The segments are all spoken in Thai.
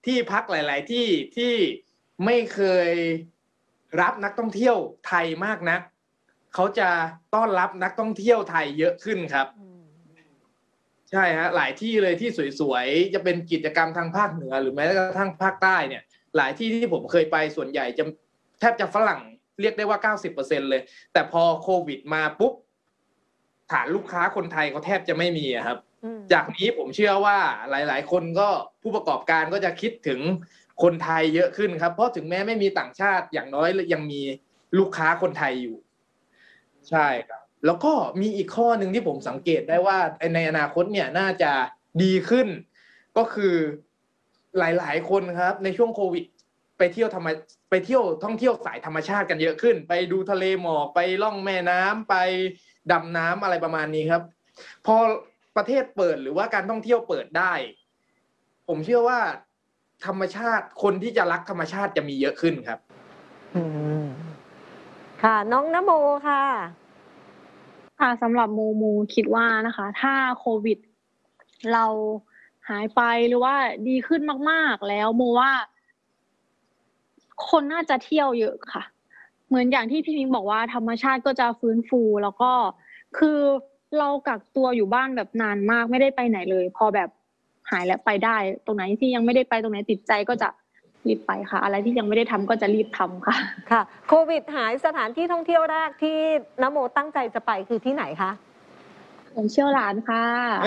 ที่พักหลายๆที่ที่ไม่เคยรับนักท่องเที่ยวไทยมากนักเขาจะต้อนรับนักท่องเที่ยวไทยเยอะขึ้นครับใช่ฮะหลายที่เลยที่สวยๆจะเป็นกิจกรรมทางภาคเหนือหรือแม้กระทั่งภาคใต้เนี่ยหลายที่ที่ผมเคยไปส่วนใหญ่จะแทบจะฝรั่งเรียกได้ว่า 90% เลยแต่พอโควิดมาปุ๊บฐานลูกค้าคนไทยเขาแทบจะไม่มีครับจากนี้ผมเชื่อว่าหลายๆคนก็ผู้ประกอบการก็จะคิดถึงคนไทยเยอะขึ้นครับเพราะถึงแม้ไม่มีต่างชาติอย่างน้อยยังมีลูกค้าคนไทยอยู่ใช่ครับแล้วก็มีอีกข้อหนึ่งที่ผมสังเกตได้ว่าในอนาคตเนี่ยน่าจะดีขึ้นก็คือหลายๆคนครับในช่วงโควิดไปเที่ยวท่องเที่ยวสายธรรมชาติกันเยอะขึ้นไปดูทะเลหมอกไปล่องแม่น้ำไปดำน้ำอะไรประมาณนี้ครับพอประเทศเปิดหรือว่าการท่องเที่ยวเปิดได้ผมเชื่อว่าธรรมชาติคนที่จะรักธรรมชาติจะมีเยอะขึ้นครับค่ะน้องนโมค่ะสำหรับโมคิดว่านะคะถ้าโควิดเราหายไปหรือว่าดีขึ้นมากๆแล้วโมว่าคนน่าจะเที่ยวเยอะค่ะเหมือนอย่างที่พี่มิ้งบอกว่าธรรมชาติก็จะฟื้นฟูแล้วก็คือเรากักตัวอยู่บ้านแบบนานมากไม่ได้ไปไหนเลยพอแบบหายแล้วไปได้ตรงไหนที่ยังไม่ได้ไปตรงไหนติดใจก็จะรีบไปค่ะอะไรที่ยังไม่ได้ทำก็จะรีบทำค่ะค่ะโควิดหายสถานที่ท่องเที่ยวแรกที่นโมตั้งใจจะไปคือที่ไหนคะผมเชี่ยวหลานค่ะ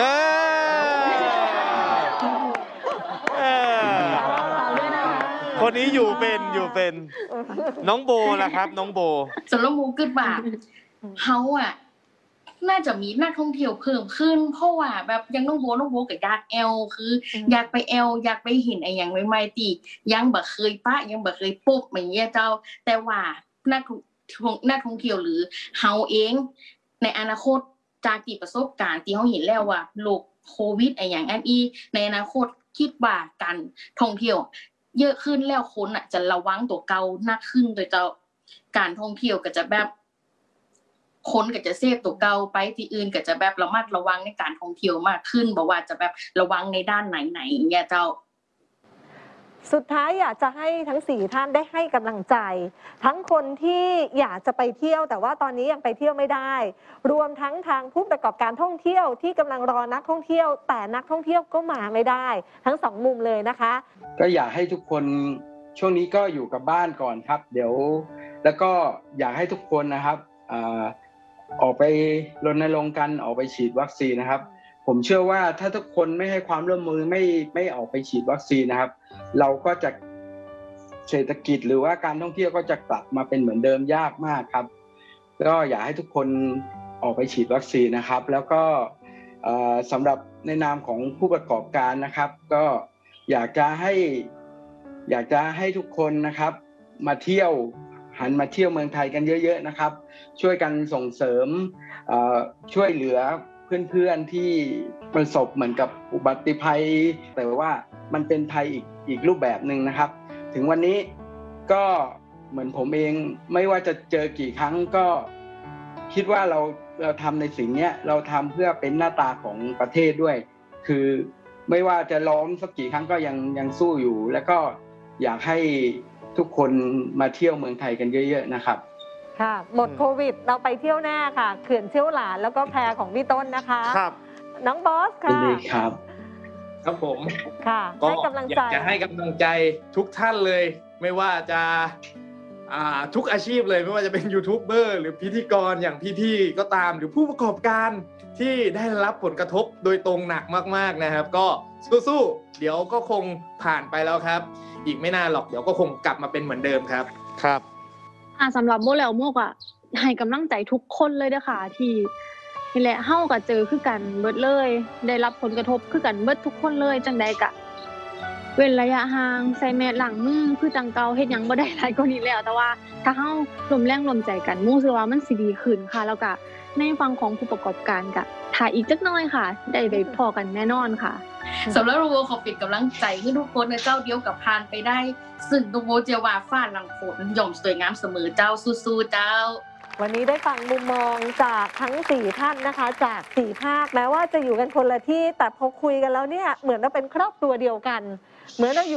คนนี้อยู่เป็นน้องโบล่ะครับน้องโบสำหรับโมคิดว่าเขาน่าจะมีนักท่องเที่ยวเพิ่มขึ้นเพราะว่าแบบยังน้องโบกับอยากคืออยากไปอยากไปเห็นไอ้อย่างใหม่ๆที่ยังบ่เคยยังบ่เคยพบอย่างเงี้ยเจ้าแต่ว่านักท่องเที่ยวหรือเฮาเองในอนาคตจากที่ประสบการณ์ที่เฮาเห็นแล้วว่าโรคโควิดไอ้อย่างอันอีในอนาคตคิดว่าการท่องเที่ยวเยอะขึ้นแล้วคนจะระวังตัวเก่านักขึ้นโดยเจ้าการท่องเที่ยวก็จะแบบคนก็จะเซฟตัวเก่าไปที่อื่นก็จะแบบระมัดระวังในการท่องเที่ยวมากขึ้นบอกว่าจะแบบระวังในด้านไหนอย่างเงี้ยเจ้าสุดท้ายอยากจะให้ทั้ง4ท่านได้ให้กำลังใจทั้งคนที่อยากจะไปเที่ยวแต่ว่าตอนนี้ยังไปเที่ยวไม่ได้รวมทั้งทางผู้ประกอบการท่องเที่ยวที่กำลังรอนักท่องเที่ยวแต่นักท่องเที่ยวก็มาไม่ได้ทั้ง2มุมเลยนะคะก็อยากให้ทุกคนช่วงนี้ก็อยู่กับบ้านก่อนครับเดี๋ยวแล้วก็อยากให้ทุกคนนะครับออกไปรณรงค์กันออกไปฉีดวัคซีนนะครับผมเชื่อว่าถ้าทุกคนไม่ให้ความร่วมมือไม่ออกไปฉีดวัคซีนนะครับเราก็จะเศรษฐกิจหรือว่าการท่องเที่ยวก็จะกลับมาเป็นเหมือนเดิมยากมากครับก็อยากให้ทุกคนออกไปฉีดวัคซีนนะครับแล้วก็สำหรับในนามของผู้ประกอบการนะครับก็อยากจะให้ทุกคนนะครับมาเที่ยวหันมาเที่ยวเมืองไทยกันเยอะๆนะครับช่วยกันส่งเสริมช่วยเหลือเพื่อนๆที่ประสบเหมือนกับอุบัติภัยแต่ว่ามันเป็นภัยอีกรูปแบบนึงนะครับถึงวันนี้ก็เหมือนผมเองไม่ว่าจะเจอกี่ครั้งก็คิดว่าเราทำในสิ่งนี้เราทำเพื่อเป็นหน้าตาของประเทศด้วยคือไม่ว่าจะล้มสักกี่ครั้งก็ยังสู้อยู่แล้วก็อยากให้ทุกคนมาเที่ยวเมืองไทยกันเยอะๆนะครับค่ะหมดโควิดเราไปเที่ยวหน้าค่ะเขื่อนเชี่ยวหลานแล้วก็แพของพี่ต้นนะคะครับน้องบอสค่ะดีครับครับผมค่ะให้กำลังใจอยากจะให้กำลังใจทุกท่านเลยไม่ว่าจะทุกอาชีพเลยไม่ว่าจะเป็นยูทูบเบอร์หรือพิธีกรอย่างพี่ๆก็ตามหรือผู้ประกอบการที่ได้รับผลกระทบโดยตรงหนักมากๆนะครับก็สู้ๆเดี๋ยวก็คงผ่านไปแล้วครับอีกไม่นานหรอกเดี๋ยวก็คงกลับมาเป็นเหมือนเดิมครับครับสำหรับโมแล้วโมก็ให้กำลังใจทุกคนเลยเด้อค่ะที่นี่แหละเฮาก็เจอคือกันเบิดเลยได้รับผลกระทบคือกันเบิดทุกคนเลยจังใดก็เว้นระยะห่างใส่แมสล้างมือคือจังเก่าเฮ็ดหยังบ่ได้หลายกว่านี้แล้วแต่ว่าถ้าเฮาร่วมแรงร่วมใจกันโมเชื่อว่ามันสิดีขึ้นค่ะแล้วก็ในฝั่งของผู้ประกอบการก็ถ้าอีกจักหน่อยค่ะได้พอกันแน่นอนค่ะสำหรับโรโบขอปิดกำลังใจให้ทุกคนเจ้าเดียวกับผ่านไปได้ซึ่งโรโบเจว่าฟ้าหลังฝนย่อมสวยงามเสมอเจ้าสู้ๆเจ้าวันนี้ได้ฟังมุมมองจากทั้ง4ท่านนะคะจาก4ภาคแม้ว่าจะอยู่กันคนละที่แต่พอคุยกันแล้วเนี่ยเหมือนเราเป็นครอบครัวเดียวกันเหมือนเราอยู่